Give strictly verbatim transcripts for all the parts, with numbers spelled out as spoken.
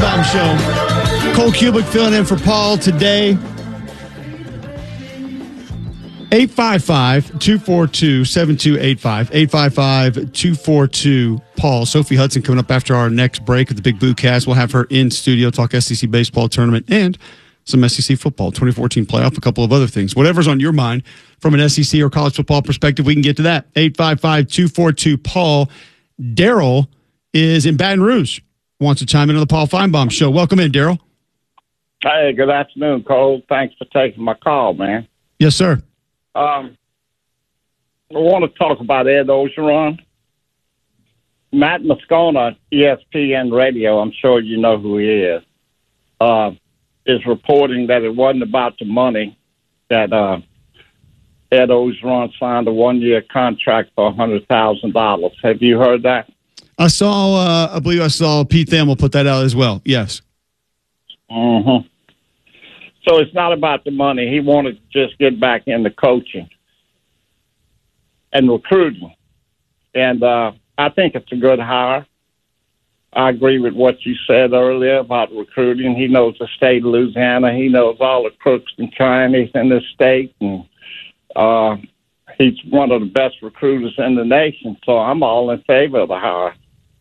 Finebaum Show. Cole Cubic filling in for Paul today. eight five five, two four two, seven two eight five. eight five five, two four two, Paul. Sophie Hudson coming up after our next break at the Big Blue Cast. We'll have her in studio, talk S E C baseball tournament and some S E C football, twenty fourteen playoff, a couple of other things. Whatever's on your mind from an S E C or college football perspective, we can get to that. eight five five, two four two, Paul. Daryl is in Baton Rouge. Wants to chime in on the Paul Finebaum Show. Welcome in, Daryl. Hey, good afternoon, Cole. Thanks for taking my call, man. Yes, sir. Um, I want to talk about Ed Orgeron. Matt Moscona, E S P N Radio, I'm sure you know who he is, uh, is reporting that it wasn't about the money, that uh, Ed Orgeron signed a one-year contract for one hundred thousand dollars. Have you heard that? I saw, uh, I believe I saw Pete Thamel put that out as well. Yes. Mm-hmm. So it's not about the money. He wanted to just get back into coaching and recruiting. And uh, I think it's a good hire. I agree with what you said earlier about recruiting. He knows the state of Louisiana. He knows all the crooks and crannies in the state. And uh, he's one of the best recruiters in the nation. So I'm all in favor of the hire.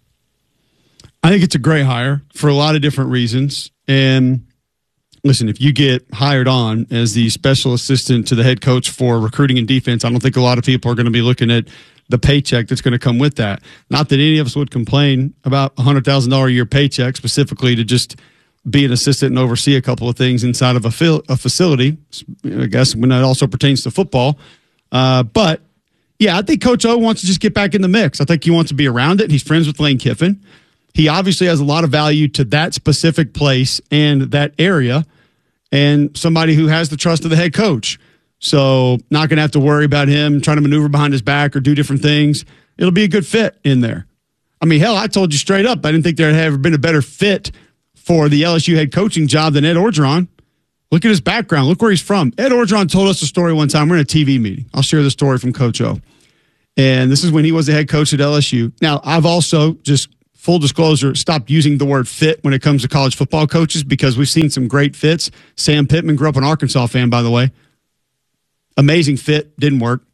I think it's a great hire for a lot of different reasons. And listen, if you get hired on as the special assistant to the head coach for recruiting and defense, I don't think a lot of people are going to be looking at the paycheck that's going to come with that. Not that any of us would complain about a one hundred thousand dollars a year paycheck, specifically to just be an assistant and oversee a couple of things inside of a, fil- a facility, I guess, when that also pertains to football. Uh, but, yeah, I think Coach O wants to just get back in the mix. I think he wants to be around it. He's friends with Lane Kiffin. He obviously has a lot of value to that specific place and that area, and somebody who has the trust of the head coach. So not going to have to worry about him trying to maneuver behind his back or do different things. It'll be a good fit in there. I mean, hell, I told you straight up, I didn't think there had ever been a better fit for the L S U head coaching job than Ed Orgeron. Look at his background. Look where he's from. Ed Orgeron told us a story one time. We're in a T V meeting. I'll share the story from Coach O. And this is when he was the head coach at L S U. Now, I've also just full disclosure, stopped using the word fit when it comes to college football coaches because we've seen some great fits. Sam Pittman grew up an Arkansas fan, by the way. Amazing fit, didn't work.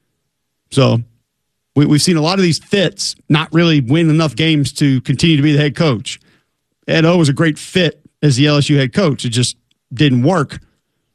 So we, we've seen a lot of these fits not really win enough games to continue to be the head coach. Ed O was a great fit as the L S U head coach. It just didn't work. And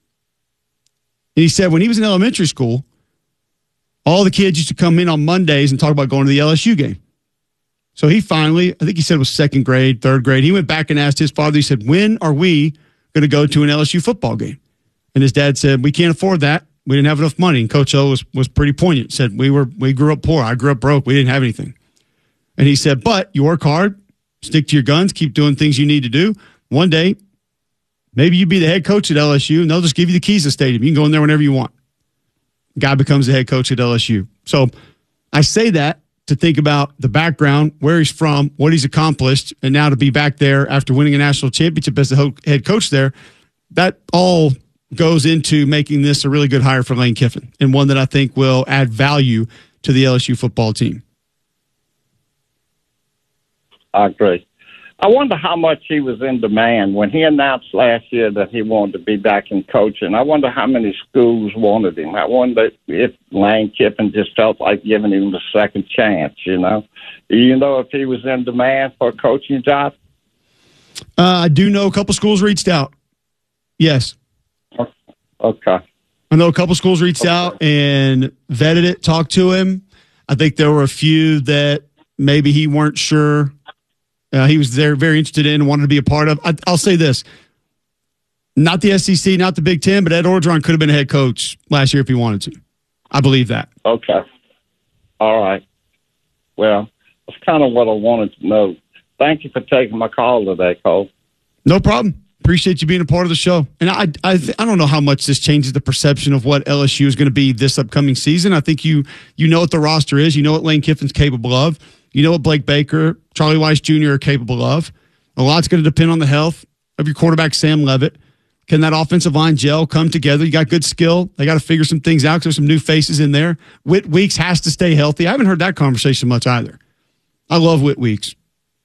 he said when he was in elementary school, all the kids used to come in on Mondays and talk about going to the L S U game. So he finally, I think he said it was second grade, third grade. He went back and asked his father, he said, when are we going to go to an L S U football game? And his dad said, we can't afford that. We didn't have enough money. And Coach O was, was pretty poignant. Said, we were we grew up poor. I grew up broke. We didn't have anything. And he said, but you work hard, stick to your guns, keep doing things you need to do. One day, maybe you be the head coach at L S U, and they'll just give you the keys to the stadium. You can go in there whenever you want. Guy becomes the head coach at L S U. So I say that to think about the background, where he's from, what he's accomplished, and now to be back there after winning a national championship as the head coach there, that all goes into making this a really good hire for Lane Kiffin and one that I think will add value to the L S U football team. I agree. I wonder how much he was in demand when he announced last year that he wanted to be back in coaching. I wonder how many schools wanted him. I wonder if Lane Kiffin just felt like giving him a second chance, you know. Do you know if he was in demand for a coaching job? Uh, I do know a couple schools reached out. Yes. Okay. I know a couple schools reached okay. out and vetted it, talked to him. I think there were a few that maybe he weren't sure Uh, he was there, very interested in and wanted to be a part of. I, I'll say this. Not the S E C, not the Big Ten, but Ed Orgeron could have been a head coach last year if he wanted to. I believe that. Okay. All right. Well, that's kind of what I wanted to know. Thank you for taking my call today, Cole. No problem. Appreciate you being a part of the show. And I I, th- I don't know how much this changes the perception of what L S U is going to be this upcoming season. I think you you know what the roster is. You know what Lane Kiffin's capable of. You know what Blake Baker, Charlie Weiss Junior are capable of. A lot's going to depend on the health of your quarterback, Sam Levitt. Can that offensive line gel come together? You got good skill. They got to figure some things out because there's some new faces in there. Whit Weeks has to stay healthy. I haven't heard that conversation much either. I love Whit Weeks.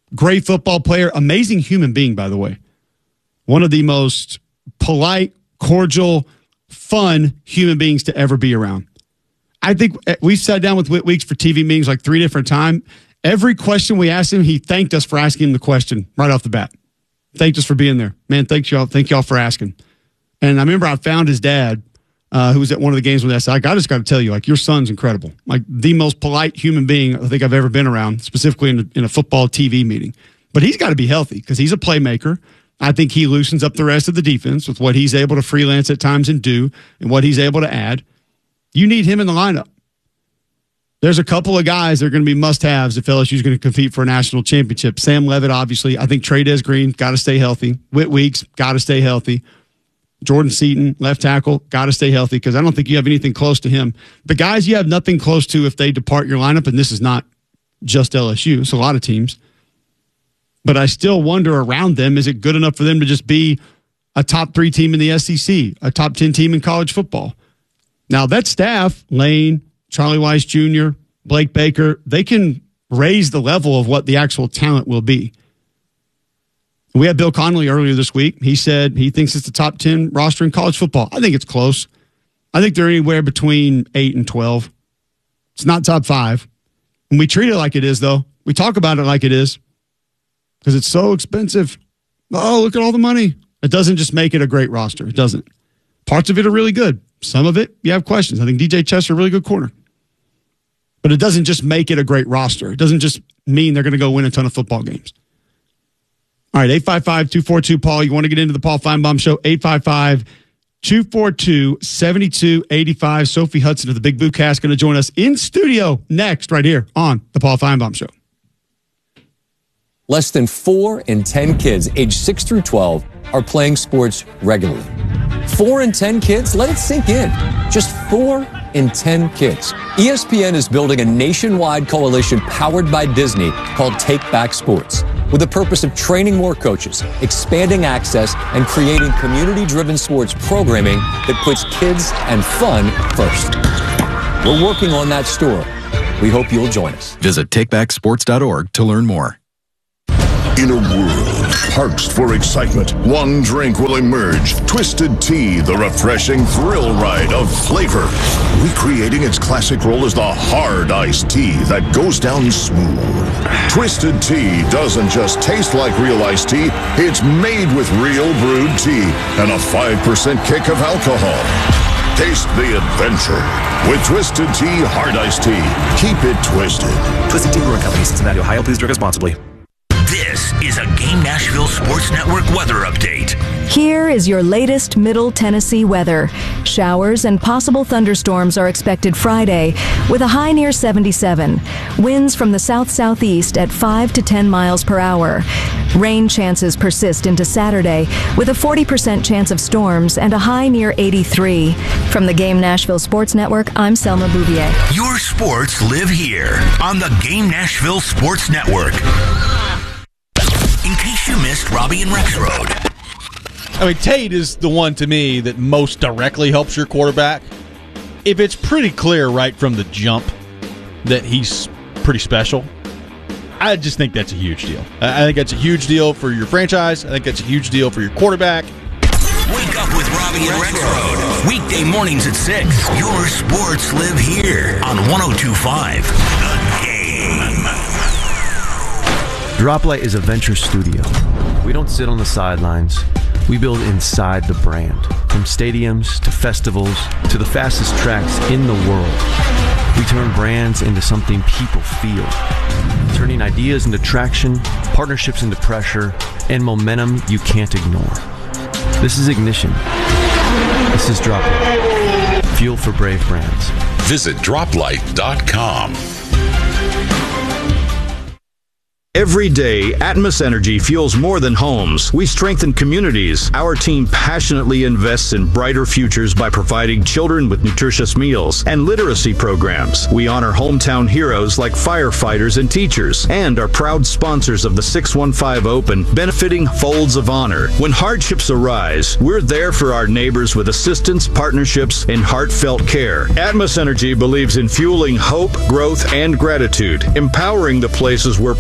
Great football player, amazing human being, by the way. One of the most polite, cordial, fun human beings to ever be around. I think we've sat down with Whit Weeks for T V meetings like three different times. Every question we asked him, he thanked us for asking him the question right off the bat. Thanked us for being there. Man, thanks y'all. Thank y'all for asking. And I remember I found his dad, uh, who was at one of the games with us. Like, I just got to tell you, like, your son's incredible. Like, the most polite human being I think I've ever been around, specifically in a, in a football T V meeting. But he's got to be healthy because he's a playmaker. I think he loosens up the rest of the defense with what he's able to freelance at times and do and what he's able to add. You need him in the lineup. There's a couple of guys that are going to be must-haves if L S U is going to compete for a national championship. Sam Leavitt, obviously. I think Trey Green, got to stay healthy. Whit Weeks, got to stay healthy. Jordan Seaton, left tackle, got to stay healthy because I don't think you have anything close to him. The guys you have nothing close to if they depart your lineup, and this is not just L S U, it's a lot of teams. But I still wonder around them, is it good enough for them to just be a top three team in the S E C, a top ten team in college football? Now, that staff, Lane, Charlie Weiss Junior, Blake Baker, they can raise the level of what the actual talent will be. We had Bill Connolly earlier this week. He said he thinks it's the top ten roster in college football. I think it's close. I think they're anywhere between eight and twelve. It's not top five. And we treat it like it is, though. We talk about it like it is because it's so expensive. Oh, look at all the money. It doesn't just make it a great roster. It doesn't. Parts of it are really good. Some of it, you have questions. I think D J Chester, a really good corner. But it doesn't just make it a great roster. It doesn't just mean they're going to go win a ton of football games. All right, eight five five, two four two, Paul. You want to get into the Paul Feinbaum Show? eight five five, two four two, seven two eight five. Sophie Hudson of the Big Blue Cast going to join us in studio next right here on the Paul Feinbaum Show. Less than four in ten kids aged six through twelve are playing sports regularly. Four in ten kids? Let it sink in. Just four in ten kids. E S P N is building a nationwide coalition powered by Disney called Take Back Sports, with the purpose of training more coaches, expanding access, and creating community-driven sports programming that puts kids and fun first. We're working on that story. We hope you'll join us. Visit take back sports dot org to learn more. In a world parched for excitement, one drink will emerge. Twisted Tea, the refreshing thrill ride of flavor. Recreating its classic role as the hard iced tea that goes down smooth. Twisted Tea doesn't just taste like real iced tea, it's made with real brewed tea and a five percent kick of alcohol. Taste the adventure with Twisted Tea Hard Iced Tea. Keep it twisted. Twisted Tea Brewing Company, Cincinnati, Ohio. Please drink responsibly. This is a Game Nashville Sports Network weather update. Here is your latest Middle Tennessee weather. Showers and possible thunderstorms are expected Friday with a high near seventy-seven. Winds from the south-southeast at five to ten miles per hour. Rain chances persist into Saturday with a forty percent chance of storms and a high near eighty-three. From the Game Nashville Sports Network, I'm Selma Bouvier. Your sports live here on the Game Nashville Sports Network. In case you missed Robbie and Rex Road. I mean, Tate is the one to me that most directly helps your quarterback. If it's pretty clear right from the jump that he's pretty special, I just think that's a huge deal. I think that's a huge deal for your franchise. I think that's a huge deal for your quarterback. Wake up with Robbie and Rex Road. Weekday mornings at six. Your sports live here on one oh two point five. The Game. Droplight is a venture studio. We don't sit on the sidelines. We build inside the brand. From stadiums to festivals to the fastest tracks in the world. We turn brands into something people feel. Turning ideas into traction, partnerships into pressure, and momentum you can't ignore. This is Ignition. This is Droplight. Fuel for brave brands. Visit droplight dot com. Every day, Atmos Energy fuels more than homes. We strengthen communities. Our team passionately invests in brighter futures by providing children with nutritious meals and literacy programs. We honor hometown heroes like firefighters and teachers, and are proud sponsors of the six one five Open, benefiting Folds of Honor. When hardships arise, we're there for our neighbors with assistance, partnerships, and heartfelt care. Atmos Energy believes in fueling hope, growth, and gratitude, empowering the places we're proud to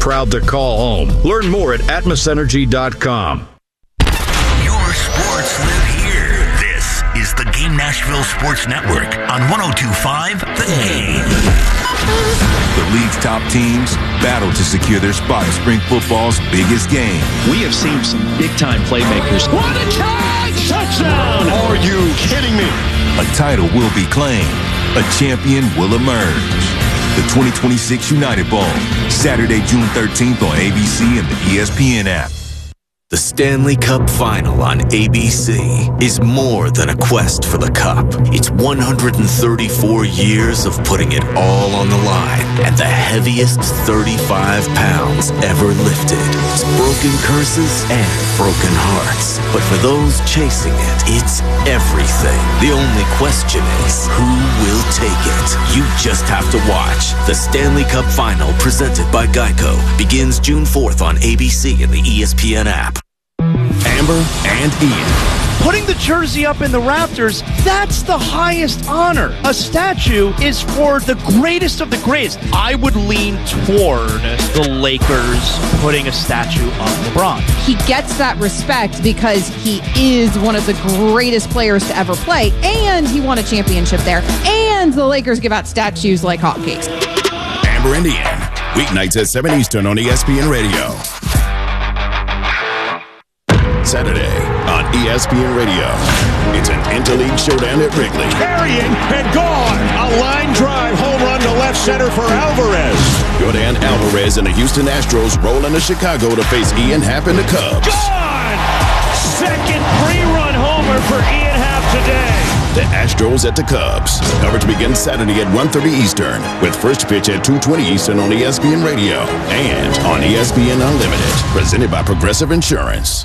call home. Learn more at atmos energy dot com. Your sports live here. This is the Game Nashville Sports Network on one oh two point five The Game. The league's top teams battle to secure their spot in spring football's biggest game. We have seen some big-time playmakers. What a catch! Touchdown! Are you kidding me? A title will be claimed. A champion will emerge. The twenty twenty-six United Bowl, Saturday, June thirteenth on A B C and the E S P N app. The Stanley Cup Final on A B C is more than a quest for the cup. It's one hundred thirty-four years of putting it all on the line and the heaviest thirty-five pounds ever lifted. It's broken curses and broken hearts. But for those chasing it, it's everything. The only question is, who will take it? You just have to watch. The Stanley Cup Final, presented by Geico, begins June fourth on A B C and the E S P N app. Amber and Ian. Putting the jersey up in the rafters, that's the highest honor. A statue is for the greatest of the greatest. I would lean toward the Lakers putting a statue of LeBron. He gets that respect because he is one of the greatest players to ever play, and he won a championship there, and the Lakers give out statues like hotcakes. Amber and Ian, weeknights at seven Eastern on E S P N Radio. Saturday on E S P N Radio. It's an interleague showdown at Wrigley. Carrying and gone. A line drive home run to left center for Alvarez. Jordan Alvarez and the Houston Astros roll into Chicago to face Ian Happ and the Cubs. Gone! Second three-run homer for Ian Happ today. The Astros at the Cubs. Coverage begins Saturday at one thirty Eastern with first pitch at two twenty Eastern on E S P N Radio and on E S P N Unlimited. Presented by Progressive Insurance.